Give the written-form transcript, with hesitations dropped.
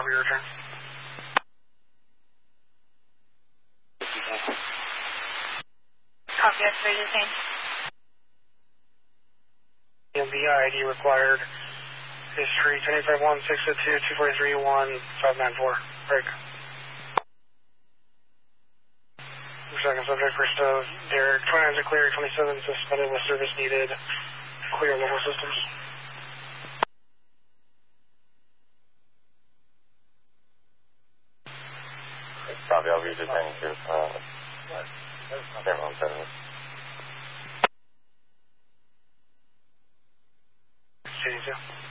your return. Copy, X-ray detained. ID required. History 1051 602 243 1594. Break. Second subject, first of Derek. 29 to clear, 27 suspended with service needed. Clear local systems. Copy, I'll be detaining to Cameron 7. CD2.